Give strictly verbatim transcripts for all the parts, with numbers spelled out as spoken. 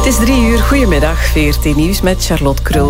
Het is drie uur. Goedemiddag, V R T Nieuws met Charlotte Krul.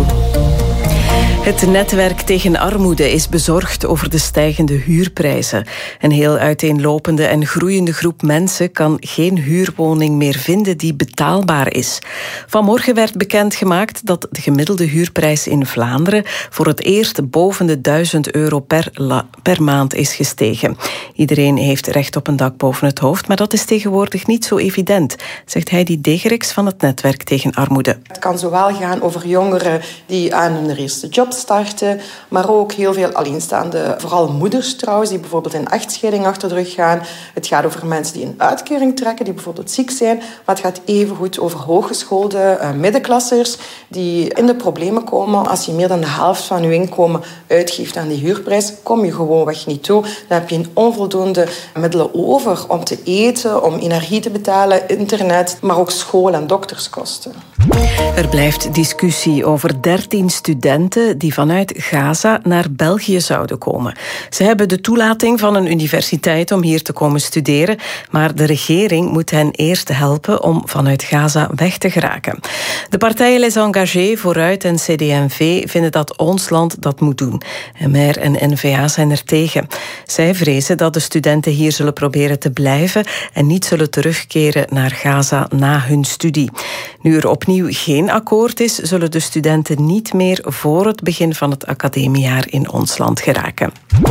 Het netwerk tegen armoede is bezorgd over de stijgende huurprijzen. Een heel uiteenlopende en groeiende groep mensen kan geen huurwoning meer vinden die betaalbaar is. Vanmorgen werd bekendgemaakt dat de gemiddelde huurprijs in Vlaanderen voor het eerst boven de duizend euro per, la, per maand is gestegen. Iedereen heeft recht op een dak boven het hoofd, maar dat is tegenwoordig niet zo evident, zegt Heidi Degericks van het netwerk tegen armoede. Het kan zowel gaan over jongeren die aan hun eerste job starten, maar ook heel veel alleenstaande, vooral moeders trouwens, die bijvoorbeeld een echtscheiding achter de rug gaan. Het gaat over mensen die een uitkering trekken, die bijvoorbeeld ziek zijn, maar het gaat evengoed over hooggeschoolde uh, middenklassers die in de problemen komen. Als je meer dan de helft van je inkomen uitgeeft aan die huurprijs, kom je gewoonweg niet toe. Dan heb je een onvoldoende middelen over om te eten, om energie te betalen, internet, maar ook school- en dokterskosten. Er blijft discussie over dertien studenten die vanuit Gaza naar België zouden komen. Ze hebben de toelating van een universiteit om hier te komen studeren, maar de regering moet hen eerst helpen om vanuit Gaza weg te geraken. De partijen Les Engagés, Vooruit en C D en V vinden dat ons land dat moet doen. M R en N V A zijn er tegen. Zij vrezen dat de studenten hier zullen proberen te blijven en niet zullen terugkeren naar Gaza na hun studie. Nu er opnieuw geen akkoord is, zullen de studenten niet meer voor het begin van het academiejaar in ons land geraken.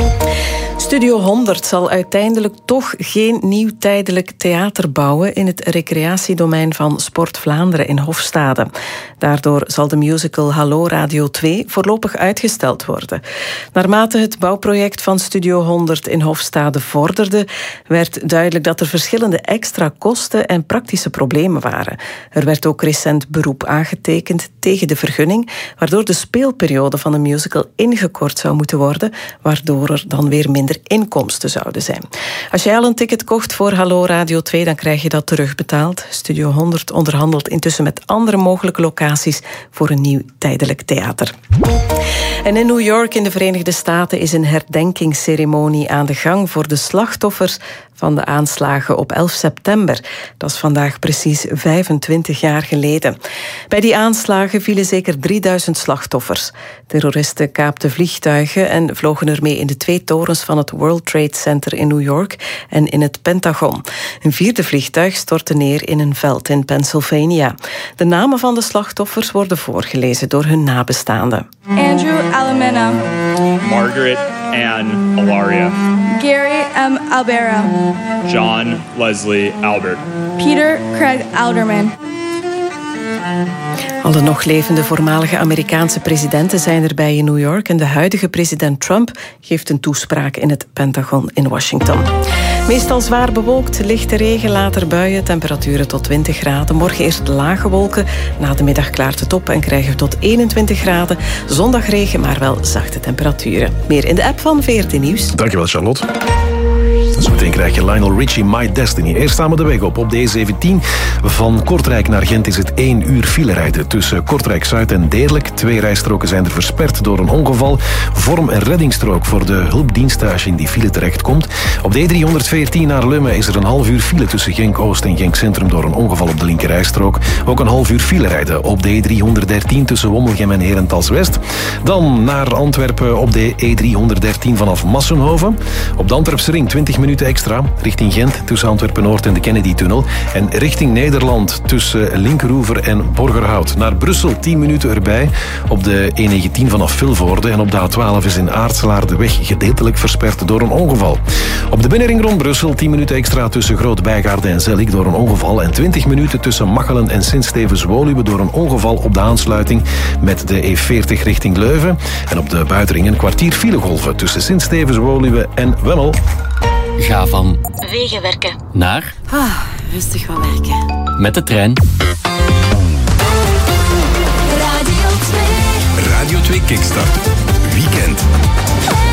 Studio honderd zal uiteindelijk toch geen nieuw tijdelijk theater bouwen in het recreatiedomein van Sport Vlaanderen in Hofstade. Daardoor zal de musical Hallo Radio twee voorlopig uitgesteld worden. Naarmate het bouwproject van Studio honderd in Hofstade vorderde, werd duidelijk dat er verschillende extra kosten en praktische problemen waren. Er werd ook recent beroep aangetekend tegen de vergunning, waardoor de speelperiode van de musical ingekort zou moeten worden, waardoor er dan weer minder inkomsten zouden zijn. Als jij al een ticket kocht voor Hallo Radio twee, dan krijg je dat terugbetaald. Studio honderd onderhandelt intussen met andere mogelijke locaties voor een nieuw tijdelijk theater. En in New York in de Verenigde Staten is een herdenkingsceremonie aan de gang voor de slachtoffers van de aanslagen op elf september. Dat is vandaag precies vijfentwintig jaar geleden. Bij die aanslagen vielen zeker drieduizend slachtoffers. Terroristen kaapten vliegtuigen en vlogen ermee in de twee torens van het World Trade Center in New York en in het Pentagon. Een vierde vliegtuig stortte neer in een veld in Pennsylvania. De namen van de slachtoffers worden voorgelezen door hun nabestaanden. Andrew Alamena. Margaret Ann Alaria. Gary M. Albera. John Leslie Albert. Peter Craig Alderman. Alle nog levende voormalige Amerikaanse presidenten zijn erbij in New York en de huidige president Trump geeft een toespraak in het Pentagon in Washington. Meestal zwaar bewolkt, lichte regen, later buien, temperaturen tot twintig graden. Morgen eerst lage wolken, na de middag klaart het op en krijgen we tot eenentwintig graden. Zondag regen, maar wel zachte temperaturen. Meer in de app van V R T Nieuws. Dankjewel, Charlotte. Zometeen krijg je Lionel Richie, My Destiny. Eerst staan we de weg op. Op de E zeventien van Kortrijk naar Gent is het één uur filerijden. Tussen Kortrijk-Zuid en Deerlijk. Twee rijstroken zijn er versperd door een ongeval. Vorm een reddingsstrook voor de hulpdiensten als je in die file terechtkomt. Op de E driehonderdveertien naar Lummen is er een half uur file tussen Genk-Oost en Genk-Centrum door een ongeval op de linkerrijstrook. Ook een half uur filerijden op de E driehonderddertien tussen Wommelgem en Herentals-West. Dan naar Antwerpen op de E driehonderddertien vanaf Massenhoven. Op de Antwerpse ring twintig minuten extra richting Gent tussen Antwerpen-Noord en de Kennedy-tunnel. En richting Nederland tussen Linkeroever en Borgerhout. Naar Brussel tien minuten erbij op de E negentien vanaf Vilvoorde. En op de A twaalf is in Aartselaar de weg gedeeltelijk versperd door een ongeval. Op de binnenring rond Brussel tien minuten extra tussen Groot-Bijgaarde en Zellik door een ongeval. En twintig minuten tussen Machelen en Sint-Stevens-Woluwe door een ongeval op de aansluiting met de E veertig richting Leuven. En op de buitenring een kwartier filegolven tussen Sint-Stevens-Woluwe en Wemmel. Ga van wegenwerken naar ah, rustig gaan werken met de trein. Radio twee. Radio twee Kickstart. Weekend.